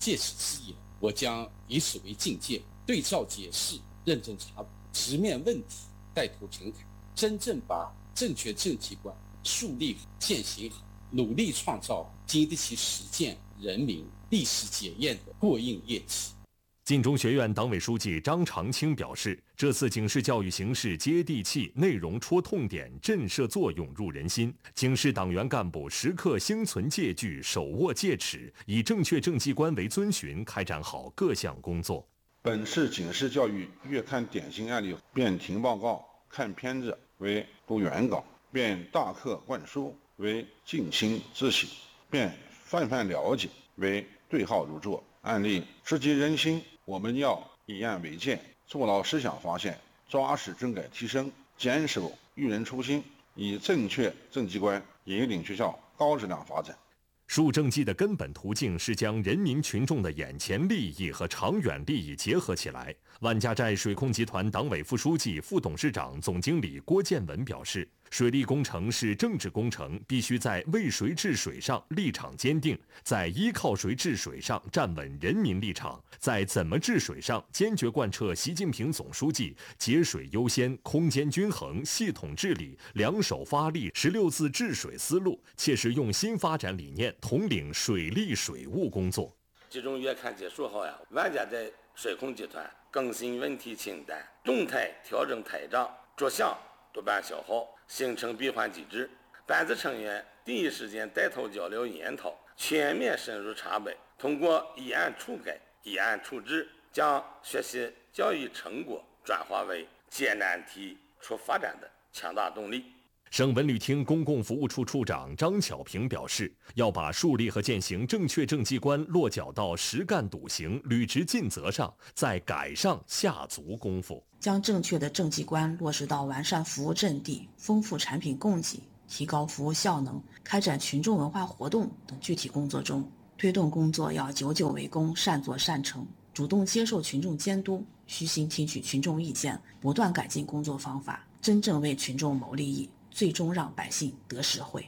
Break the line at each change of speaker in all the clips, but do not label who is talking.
借此之言，我将以此为境界，对照解释，认真查补，直面问题，带头陈凯，真正把正确政绩观树立践行好，努力创造经得起实践、人民历史检验的过硬业绩。
晋中学院党委书记张长青表示，这次警示教育形式接地气，内容戳痛点，震慑作用入人心，警示党员干部时刻心存戒惧，手握戒尺，以正确政绩观为遵循，开展好各项工作。
本次警示教育月看典型案例，变情报告、看片子为读原稿，变大课灌输为静心自省，变泛泛了解为对号入座。案例直击人心，我们要以案为鉴，做牢思想发现，抓实政改提升，坚守育人初心，以正确政绩观引领学校高质量发展。
树政绩的根本途径是将人民群众的眼前利益和长远利益结合起来。万家寨水控集团党委副书记、副董事长、总经理郭建文表示，水利工程是政治工程，必须在为谁治水上立场坚定，在依靠谁治水上站稳人民立场，在怎么治水上坚决贯彻习近平总书记节水优先、空间均衡、系统治理、两手发力16字治水思路，切实用新发展理念统领水利水务工作。
集中月刊结束后万家寨水控集团更新问题清单，动态调整台账，着项督办消耗，形成闭环机制。班子成员第一时间带头交流研讨，全面深入查北，通过一案处改、一案处置，将学习教育成果转化为解难题、出发展的强大动力。
省文旅厅公共服务处处长张巧平表示，要把树立和践行正确政绩观落脚到实干笃行、履职尽责上，在改上下足功夫，
将正确的政绩观落实到完善服务阵地、丰富产品供给、提高服务效能、开展群众文化活动等具体工作中。推动工作要久久为功、善作善成，主动接受群众监督，虚心听取群众意见，不断改进工作方法，真正为群众谋利益，最终让百姓得实惠。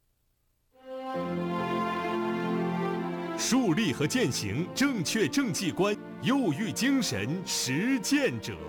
树立和践行正确政绩观，幼育精神实践者。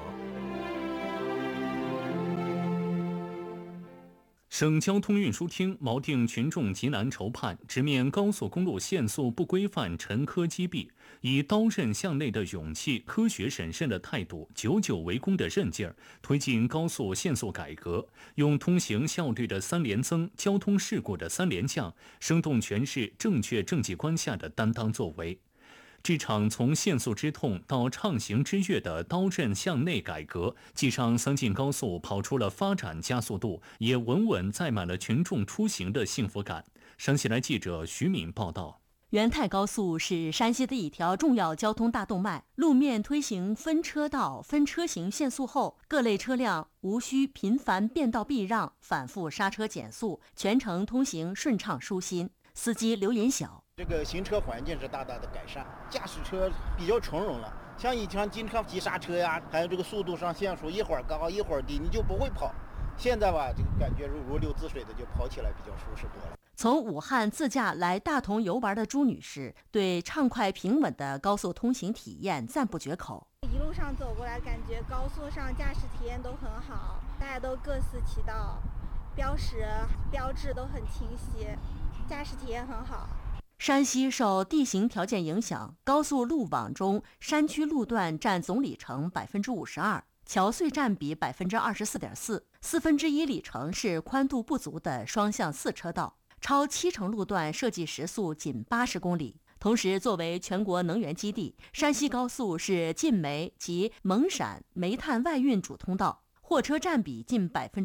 省交通运输厅锚定群众急难愁盼，直面高速公路限速不规范、沉疴积弊，以刀刃向内的勇气、科学审慎的态度、久久为功的韧劲儿，推进高速限速改革，用通行效率的3连增、交通事故的3连降，生动诠释正确政绩观下的担当作为。这场从限速之痛到畅行之悦的刀刃向内改革，既让桑进高速跑出了发展加速度，也稳稳载满了群众出行的幸福感。山西来记者徐敏报道。
原泰高速是山西的一条重要交通大动脉，路面推行分车道、分车型限速后，各类车辆无需频繁变道避让、反复刹车减速，全程通行顺畅舒心。司机刘银晓，
这个行车环境是大大的改善，驾驶车比较从容了。像以前经常急刹车呀，还有这个速度上限速一会儿高一会儿低，你就不会跑。现在吧，这个感觉如流似水的，就跑起来比较舒适多了。
从武汉自驾来大同游玩的朱女士对畅快平稳的高速通行体验赞不绝口。
一路上走过来，感觉高速上驾驶体验都很好，大家都各司其道，标识标志都很清晰，驾驶体验很好。
山西受地形条件影响，高速路网中山区路段占总里程 52%， 桥隧占比 24.4%， 1/4里程是宽度不足的双向4车道，超70%路段设计时速仅80公里。同时，作为全国能源基地，山西高速是晋煤及蒙陕煤炭外运主通道，货车占比近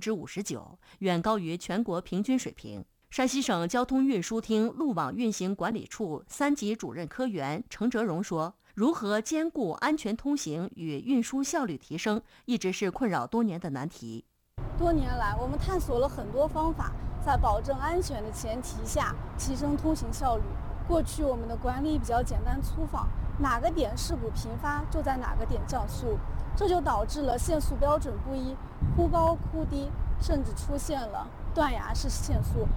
59%， 远高于全国平均水平。山西省交通运输厅路网运行管理处3级主任科员程哲荣说，如何兼顾安全通行与运输效率提升，一直是困扰多年的难题。
多年来，我们探索了很多方法，在保证安全的前提下提升通行效率。过去我们的管理比较简单粗放，哪个点事故频发就在哪个点降速，这就导致了限速标准不一，忽高忽低，甚至出现了断崖式限速。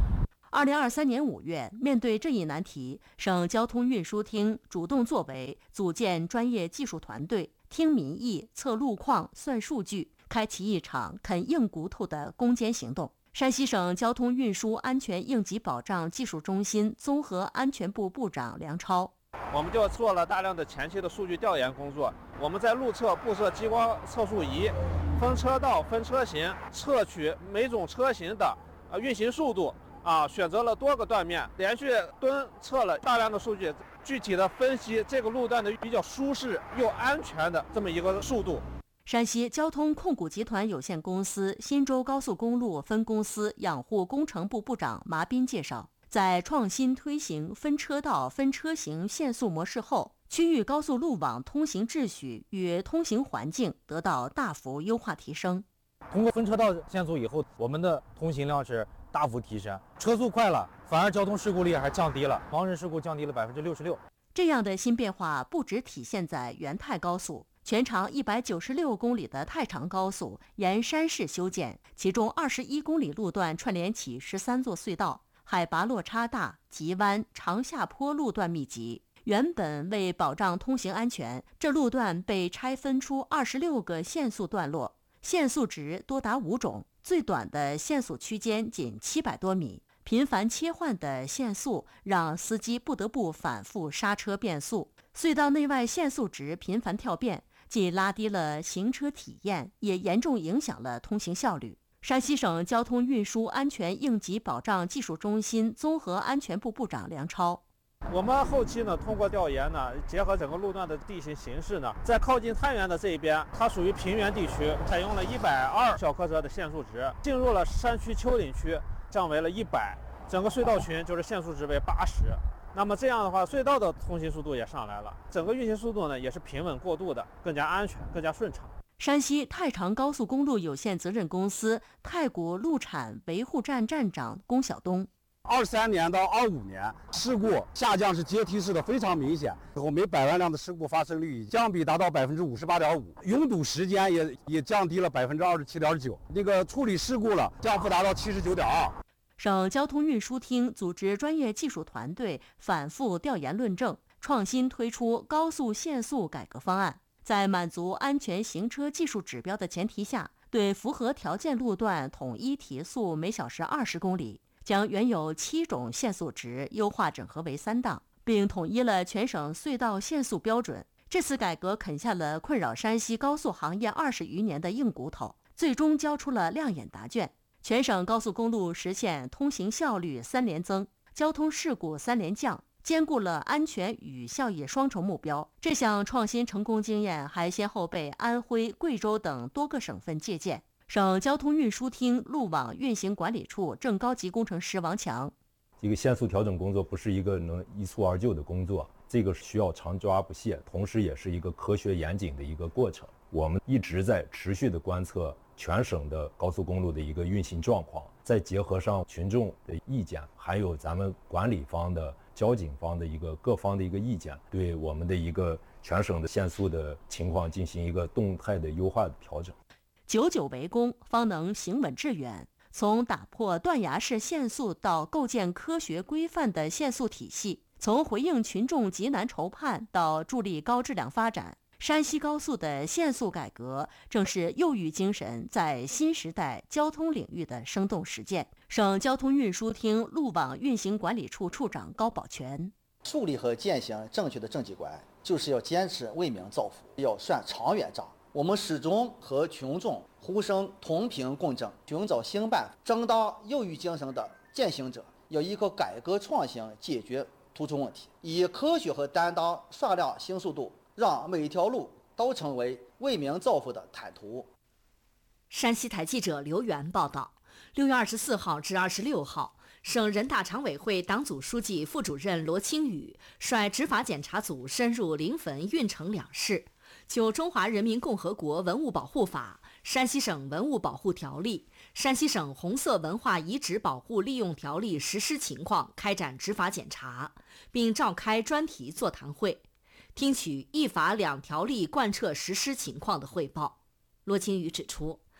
2023年5月，面对这一难题，省交通运输厅主动作为，组建专业技术团队，听民意、测路况、算数据，开启一场啃硬骨头的攻坚行动。山西省交通运输安全应急保障技术中心综合安全部部长梁超：
我们就做了大量的前期的数据调研工作。我们在路侧布设激光测速仪，分车道、分车型，测取每种车型的运行速度。选择了多个段面，连续蹲测了大量的数据，具体的分析这个路段的比较舒适又安全的这么一个速度。
山西交通控股集团有限公司忻州高速公路分公司养护工程部部长马斌介绍，在创新推行分车道、分车型限速模式后，区域高速路网通行秩序与通行环境得到大幅优化提升。
通过分车道限速以后，我们的通行量是大幅提升，车速快了，反而交通事故率还降低了，亡人事故降低了66%。
这样的新变化不只体现在原泰高速，全长196公里的太长高速沿山势修建，其中21公里路段串联起13座隧道，海拔落差大、急弯、长下坡路段密集。原本为保障通行安全，这路段被拆分出26个限速段落，限速值多达5种，最短的限速区间仅700多米。频繁切换的限速让司机不得不反复刹车变速，隧道内外限速值频繁跳变，既拉低了行车体验，也严重影响了通行效率。山西省交通运输安全应急保障技术中心综合安全部部长梁超：
我们后期呢，通过调研呢，结合整个路段的地形形势呢，在靠近太原的这一边，它属于平原地区，采用了120小克车的限速值；进入了山区丘陵区，降为了100，整个隧道群就是限速值为80。那么这样的话，隧道的通行速度也上来了，整个运行速度呢也是平稳过渡的，更加安全，更加顺畅。
山西太长高速公路有限责任公司太谷路产维护站站长龚晓东
：23年到25年，事故下降是阶梯式的，非常明显。然后每100万辆的事故发生率降比达到58.5%，拥堵时间也降低了27.9%。那个处理事故了，降幅达到79.2%。
省交通运输厅组织专业技术团队反复调研论证，创新推出高速限速改革方案，在满足安全行车技术指标的前提下，对符合条件路段统一提速每小时20公里，将原有7种限速值优化整合为3档，并统一了全省隧道限速标准。这次改革啃下了困扰山西高速行业20余年的硬骨头，最终交出了亮眼答卷。全省高速公路实现通行效率3连增，交通事故3连降，兼顾了安全与效益双重目标。这项创新成功经验还先后被安徽、贵州等多个省份借鉴。省交通运输厅路网运行管理处正高级工程师王强：
这个限速调整工作不是一个能一蹴而就的工作，这个需要常抓不懈，同时也是一个科学严谨的一个过程。我们一直在持续的观测全省的高速公路的一个运行状况，再结合上群众的意见，还有咱们管理方的、交警方的一个各方的一个意见，对我们的一个全省的限速的情况进行一个动态的优化的调整。
久久为功，方能行稳致远。从打破断崖式限速到构建科学规范的限速体系，从回应群众急难愁盼到助力高质量发展，山西高速的限速改革正是幼育精神在新时代交通领域的生动实践。省交通运输厅路网运行管理处处长高宝全：
树立和践行正确的政绩观，就是要坚持为民造福，要算长远账。我们始终和群众呼声同频共振，寻找新办法，争当幼育精神的践行者，要依靠改革创新解决突出问题，以科学和担当刷亮新速度，让每条路都成为为民造福的坦途。
山西台记者刘源报道：6月24号至26号，省人大常委会党组书记、副主任罗清宇率执法检查组深入临汾、运城两市，就《中华人民共和国文物保护法》、山西省文物保护条例、山西省红色文化遗址保护利用条例实施情况开展执法检查，并召开专题座谈会，听取一法两条例贯彻实施情况的汇报。罗清宇指出，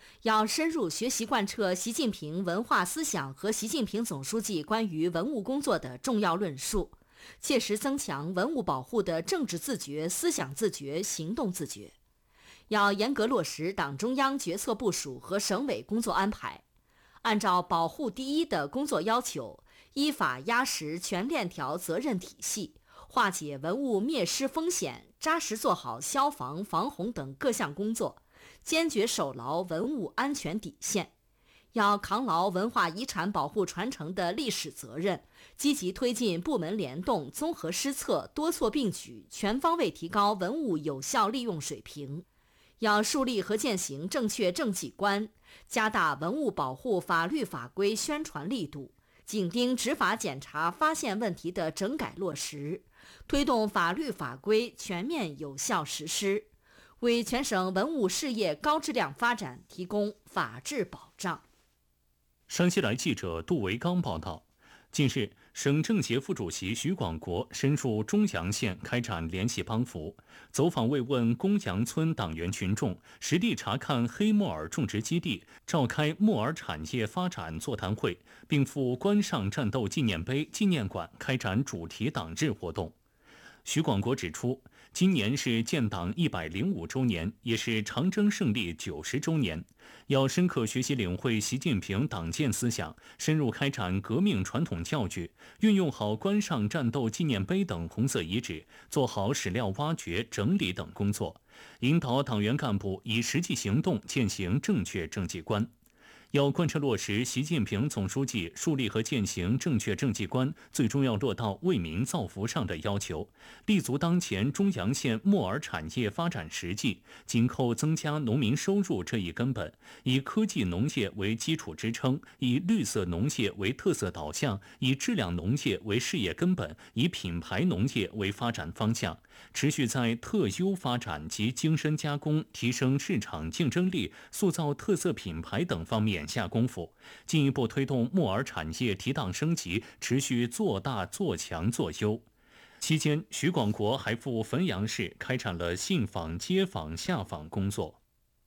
要深入学习贯彻习近平文化思想和习近平总书记关于文物工作的重要论述，切实增强文物保护的政治自觉、思想自觉、行动自觉。要严格落实党中央决策部署和省委工作安排，按照保护第一的工作要求，依法压实全链条责任体系，化解文物灭失风险，扎实做好消防、防洪等各项工作，坚决守牢文物安全底线。要扛牢文化遗产保护传承的历史责任，积极推进部门联动、综合施策、多措并举，全方位提高文物有效利用水平。要树立和践行正确政绩观，加大文物保护法律法规宣传力度，紧盯执法检查发现问题的整改落实，推动法律法规全面有效实施，为全省文物事业高质量发展提供法治保障。
山西来记者杜维刚报道，近日，省政协副主席徐广国深入中阳县开展联系帮扶，走访慰问公阳村党员群众，实地查看黑木耳种植基地，召开木耳产业发展座谈会，并赴关上战斗纪念碑纪念馆开展主题党日活动。徐广国指出，今年是建党105周年，也是长征胜利90周年，要深刻学习领会习近平党建思想，深入开展革命传统教育，运用好关上战斗纪念碑等红色遗址，做好史料挖掘、整理等工作，引导党员干部以实际行动践行正确政绩观。要贯彻落实习近平总书记树立和践行正确政绩观，最终要落到为民造福上的要求，立足当前中阳县木耳产业发展实际，紧扣增加农民收入这一根本，以科技农业为基础支撑，以绿色农业为特色导向，以质量农业为事业根本，以品牌农业为发展方向，持续在特优发展及精深加工、提升市场竞争力、塑造特色品牌等方面下功夫，进一步推动木耳产业提档升级，持续做大做强做优。期间，徐广国还赴汾阳市开展了信访、街访、下访工作。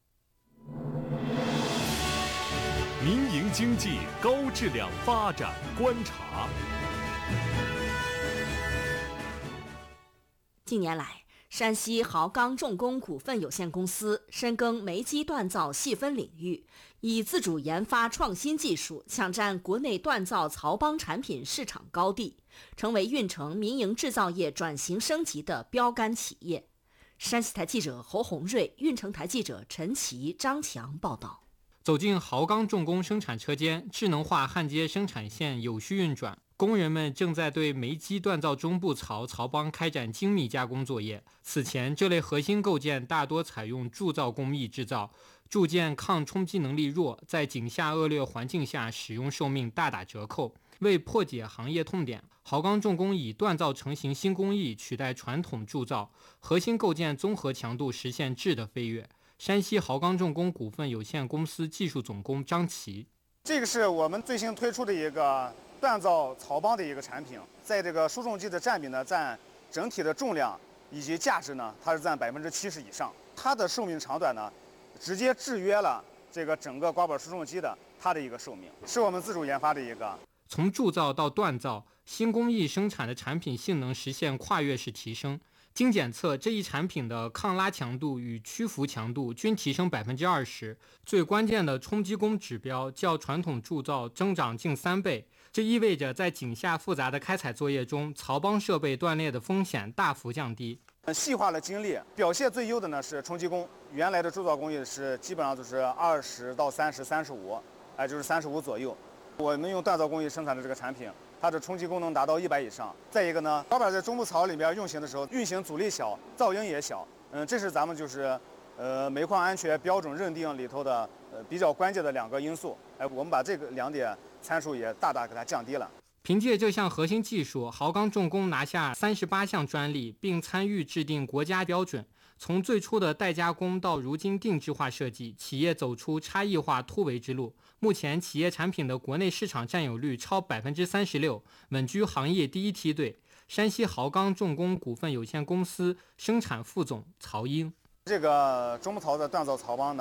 民营经济高质量发展观察。
近年来，山西豪钢重工股份有限公司深耕煤机锻造细分领域，以自主研发创新技术，抢占国内锻造曹帮产品市场高地，成为运城民营制造业转型升级的标杆企业。山西台记者侯红瑞、运城台记者陈琦、张强报道。
走进豪钢重工生产车间，智能化焊接生产线有序运转，工人们正在对煤机锻造中部槽曹帮开展精密加工作业。此前，这类核心构件大多采用铸造工艺制造，铸件抗冲击能力弱，在井下恶劣环境下使用寿命大打折扣。为破解行业痛点，豪钢重工以锻造成型新工艺取代传统铸造，核心构件综合强度实现质的飞跃。山西豪钢重工股份有限公司技术总工张琦：
这个是我们最新推出的一个锻造曹帮的一个产品，在这个输送机的占比呢，占整体的重量以及价值呢，它是占70%以上。它的寿命长短呢，直接制约了这个整个刮板输送机的它的一个寿命，是我们自主研发的一个。
从铸造到锻造，新工艺生产的产品性能实现跨越式提升。经检测，这一产品的抗拉强度与屈服强度均提升20%，最关键的冲击工指标较传统铸造增长近3倍。这意味着在井下复杂的开采作业中，曹帮设备断裂的风险大幅降低。
细化了精力，表现最优的呢是冲击工。原来的铸造工艺是基本上就是20到30、35，就是35左右。我们用锻造工艺生产的这个产品，它的冲击功能达到100以上。再一个呢，刮板在中部槽里面运行的时候，运行阻力小，噪音也小。这是咱们就是煤矿安全标准认定里头的比较关键的2个因素。我们把这个2点参数也大大给它降低了。
凭借这项核心技术，豪钢重工拿下38项专利，并参与制定国家标准。从最初的代加工到如今定制化设计，企业走出差异化突围之路。目前，企业产品的国内市场占有率超36%，稳居行业第一梯队。山西豪钢重工股份有限公司生产副总曹英：
这个中部槽的锻造曹帮呢，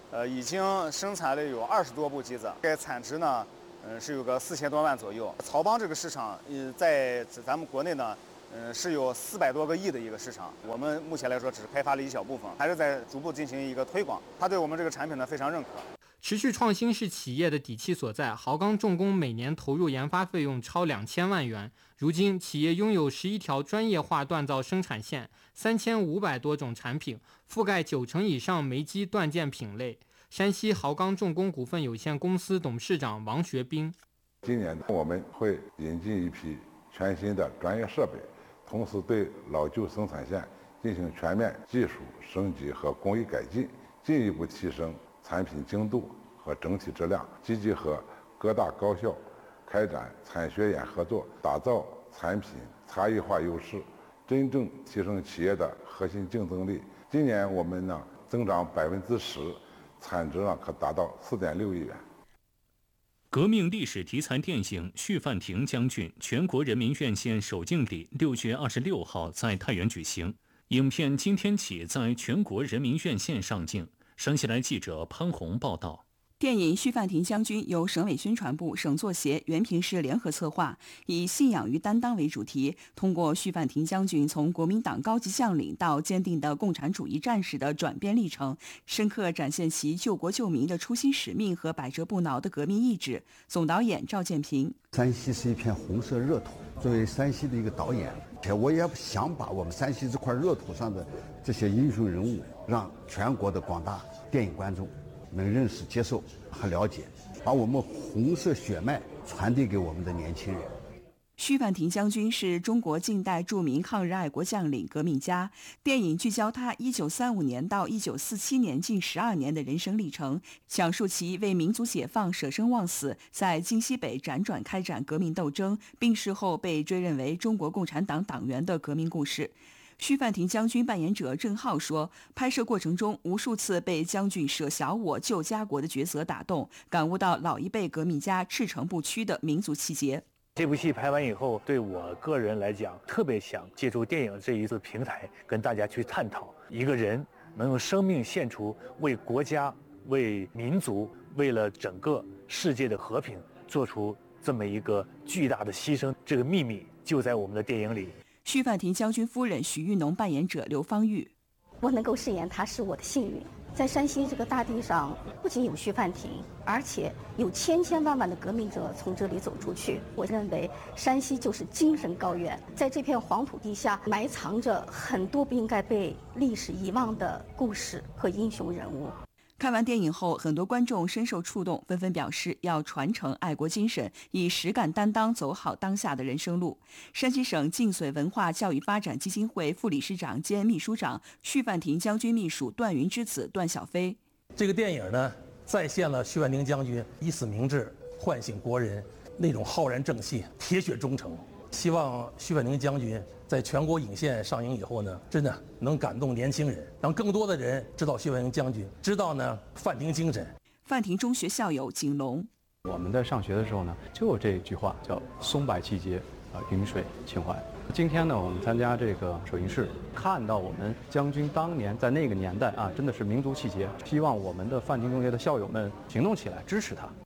已经生产了有20多部机子，该产值呢，是有个4000多万左右。曹帮这个市场，在咱们国内呢，是有400多个亿的一个市场。我们目前来说只开发了一小部分，还是在逐步进行一个推广。他对我们这个产品呢非常认可。
持续创新是企业的底气所在。豪钢重工每年投入研发费用超2000万元，如今企业拥有11条专业化锻造生产线，3500多种产品，覆盖90%以上煤机锻件品类。山西豪钢重工股份有限公司董事长王学兵：
今年我们会引进一批全新的专业设备，同时对老旧生产线进行全面技术升级和工艺改进，进一步提升产品精度和整体质量，积极和各大高校开展产学研合作，打造产品差异化优势，真正提升企业的核心竞争力。今年我们呢增长10%，产值呢可达到4.6亿元。
革命历史题材电影《续范亭将军》全国人民院线首映礼6月26号在太原举行，影片今天起在全国人民院线上映。山西来记者潘红报道。
电影《续范亭将军》由省委宣传部、省作协、原平市联合策划，以信仰与担当为主题，通过续范亭将军从国民党高级将领到坚定的共产主义战士的转变历程，深刻展现其救国救民的初心使命和百折不挠的革命意志。总导演赵建平：
山西是一片红色热土，作为山西的一个导演，我也想把我们山西这块热土上的这些英雄人物，让全国的广大电影观众能认识、接受和了解，把我们红色血脉传递给我们的年轻人。
续范亭将军是中国近代著名抗日爱国将领、革命家。电影聚焦他1935年到1947年近12年的人生历程，讲述其为民族解放舍生忘死，在京西北辗转开展革命斗争，病逝后被追认为中国共产党党员的革命故事。续范亭将军扮演者郑浩说，拍摄过程中无数次被将军舍小我救家国的角色打动，感悟到老一辈革命家赤诚不屈的民族气节。
这部戏拍完以后，对我个人来讲，特别想借助电影这一次平台，跟大家去探讨一个人能用生命献出，为国家、为民族、为了整个世界的和平，做出这么一个巨大的牺牲。这个秘密就在我们的电影里。
续范亭将军夫人许玉农扮演者刘芳玉：
我能够饰演她是我的幸运。在山西这个大地上，不仅有续范亭，而且有千千万万的革命者从这里走出去。我认为山西就是精神高原，在这片黄土地下埋藏着很多不应该被历史遗忘的故事和英雄人物。
看完电影后，很多观众深受触动，纷纷表示要传承爱国精神，以实干担当走好当下的人生路。山西省晋绥文化教育发展基金会副理事长兼秘书长、续范亭将军秘书段云之子段小飞：
这个电影呢，再现了续范亭将军以死明志、唤醒国人那种浩然正气、铁血忠诚。希望续范亭将军在全国影线上映以后呢，真的能感动年轻人，让更多的人知道续范亭将军，知道呢范亭精神。
范亭中学校友景龙：
我们在上学的时候呢，就有这句话叫“松柏气节，云水情怀”。今天呢，我们参加这个首映式，看到我们将军当年在那个年代啊，真的是民族气节。希望我们的范亭中学的校友们行动起来，支持他。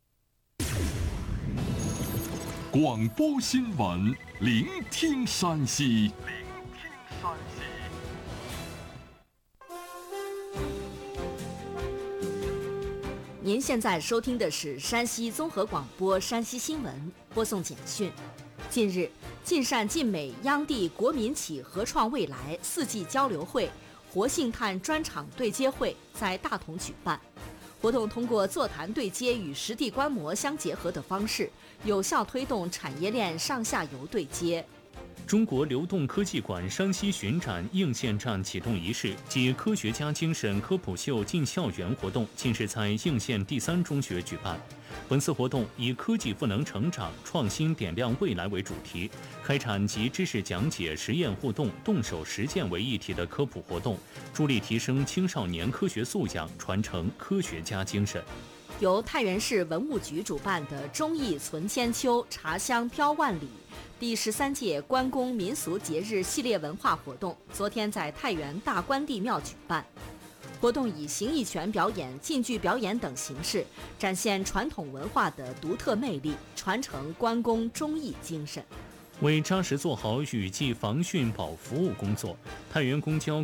广播新闻，聆听山西。
您现在收听的是山西综合广播山西新闻，播送简讯。近日，晋陕晋美央地国民企合创未来4季交流会、活性炭专场对接会在大同举办。活动通过座谈对接与实地观摩相结合的方式，有效推动产业链上下游对接。
中国流动科技馆山西巡展应县站启动仪式及科学家精神科普秀进校园活动近日在应县第3中学举办。本次活动以科技赋能成长、创新点亮未来为主题，开展集知识讲解、实验互动、动手实践为一体的科普活动，助力提升青少年科学素养，传承科学家精神。
由太原市文物局主办的忠义存千秋、茶香飘万里第13届关公民俗节日系列文化活动，昨天在太原大关帝庙举办。 活动以形意拳表演、晋剧表演等形式，展现传统文化的独特魅力，传承关公忠义精神。
为扎实做好雨季防汛保服务工作，太原公交